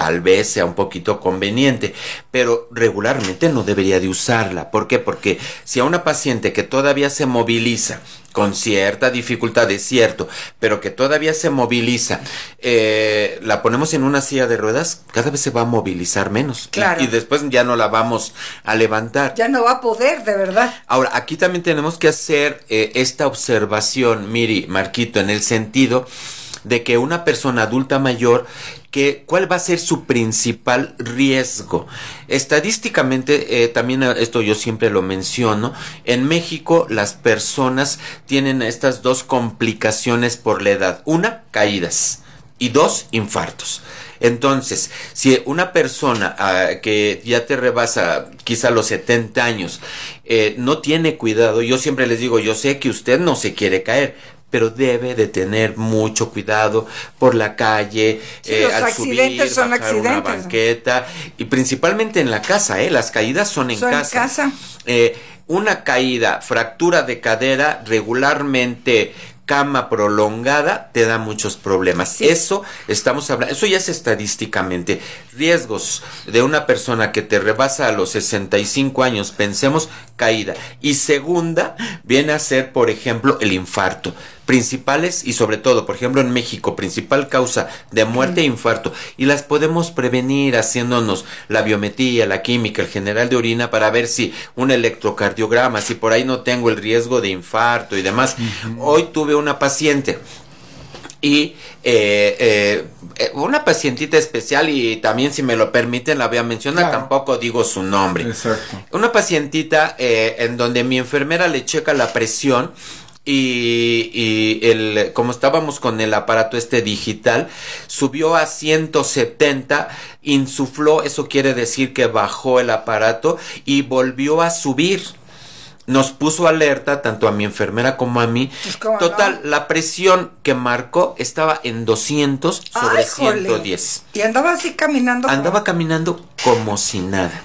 tal vez sea un poquito conveniente, pero regularmente no debería de usarla. ¿Por qué? Porque si a una paciente que todavía se moviliza con cierta dificultad, es cierto, pero que todavía se moviliza, la ponemos en una silla de ruedas, cada vez se va a movilizar menos. Claro. Y después ya no la vamos a levantar. Ya no va a poder, de verdad. Ahora, aquí también tenemos que hacer esta observación, Miri, Marquito, en el sentido de que una persona adulta mayor, ¿cuál va a ser su principal riesgo? Estadísticamente, también esto yo siempre lo menciono, en México las personas tienen estas dos complicaciones por la edad. Una, caídas, y dos, infartos. Entonces, si una persona que ya te rebasa quizá los 70 años, no tiene cuidado, yo siempre les digo, yo sé que usted no se quiere caer, pero debe de tener mucho cuidado por la calle, los al accidentes subir, son bajar una accidentes. banqueta, y principalmente en la casa, las caídas son en casa. Una caída, fractura de cadera, regularmente cama prolongada, te da muchos problemas. Sí. Eso estamos hablando, eso ya es estadísticamente. Riesgos de una persona que te rebasa a los 65 años, pensemos caída. Y segunda, viene a ser, por ejemplo, el infarto. Principales y sobre todo, por ejemplo, en México, principal causa de muerte e infarto, y las podemos prevenir haciéndonos la biometría, la química, el general de orina para ver si un electrocardiograma, si por ahí no tengo el riesgo de infarto y demás. Hoy tuve una paciente y una pacientita especial, y también, si me lo permiten, la voy a mencionar, claro. Tampoco digo su nombre. Exacto. Una pacientita en donde mi enfermera le checa la presión. Y como estábamos con el aparato digital, subió a 170, insufló, eso quiere decir que bajó el aparato y volvió a subir. Nos puso alerta tanto a mi enfermera como a mí. Pues, total, no. La presión que marcó estaba en 200 sobre 110. ¿Y andaba así caminando? Andaba caminando como si nada.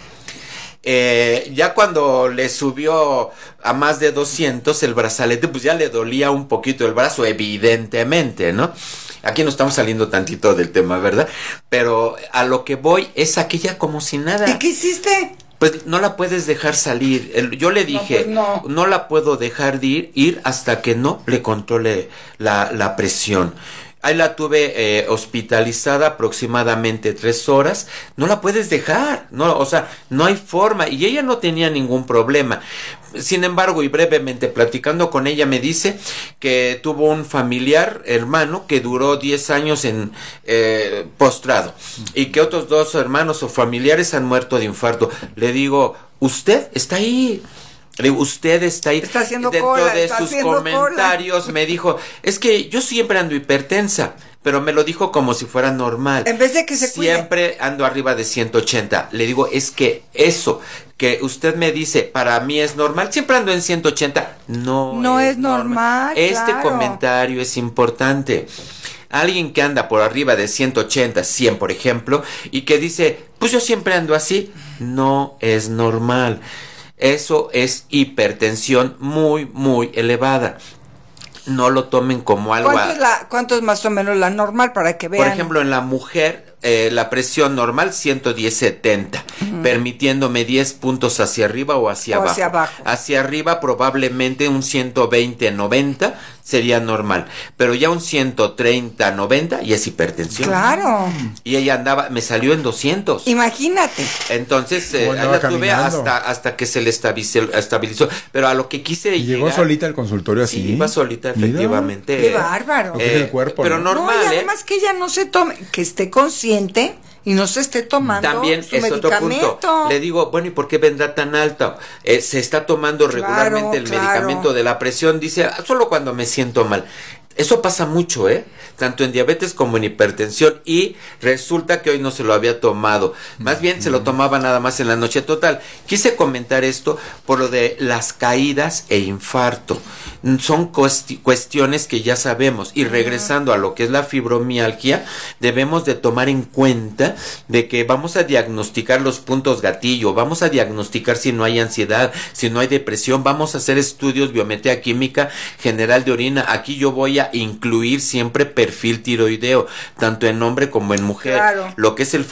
Ya cuando le subió a más de 200 el brazalete, pues ya le dolía un poquito el brazo, evidentemente, ¿no? Aquí no estamos saliendo tantito del tema, ¿verdad? Pero a lo que voy es aquella como si nada. ¿Y qué hiciste? Pues no la puedes dejar salir. Yo le dije, no la puedo dejar de ir hasta que no le controle la presión. Ahí la tuve hospitalizada aproximadamente 3 horas. No la puedes dejar, no, o sea, no hay forma. Y ella no tenía ningún problema. Sin embargo, y brevemente platicando con ella, me dice que tuvo un familiar, hermano, que duró 10 años en postrado, y que otros 2 hermanos o familiares han muerto de infarto. Le digo, usted está ahí. Usted está ahí. Está haciendo dentro cola, de está sus comentarios cola. Me dijo, es que yo siempre ando hipertensa, pero me lo dijo como si fuera normal. En vez de que se siempre cuide. Ando arriba de 180. Le digo, es que eso que usted me dice para mí es normal, siempre ando en 180. No es normal. Claro. Comentario es importante. Alguien que anda por arriba de 180, 100 por ejemplo, y que dice, pues yo siempre ando así, no es normal. Eso es hipertensión muy, muy elevada. No lo tomen como algo... ¿Cuánto es más o menos la normal para que vean? Por ejemplo, en la mujer, la presión normal 110/70, permitiéndome 10 puntos hacia arriba o hacia abajo. Hacia arriba probablemente un 120/90 sería normal, pero ya un 130/90 y es hipertensión. Claro. Y ella me salió en 200. Imagínate. Entonces, la tuve hasta que se le estabilizó. Pero a lo que quise ¿Y llegó solita al consultorio así? Sí, iba solita, efectivamente. Qué bárbaro. El cuerpo, pero normal, y además que ella no se tome, que esté consciente y no se esté tomando también su es medicamento. Otro punto. Le digo, bueno, ¿y por qué vendrá tan alto? Se está tomando regularmente el medicamento de la presión. Dice, solo cuando me siento mal. Eso pasa mucho, tanto en diabetes como en hipertensión, y resulta que hoy no se lo había tomado, más bien se lo tomaba nada más en la noche. Total, quise comentar esto por lo de las caídas e infarto. Son cuestiones que ya sabemos, y regresando a lo que es la fibromialgia, debemos de tomar en cuenta de que vamos a diagnosticar los puntos gatillo, vamos a diagnosticar si no hay ansiedad, si no hay depresión, vamos a hacer estudios, biometría química, general de orina. Aquí yo voy a incluir siempre perfil tiroideo, tanto en hombre como en mujer. Claro. Lo que es el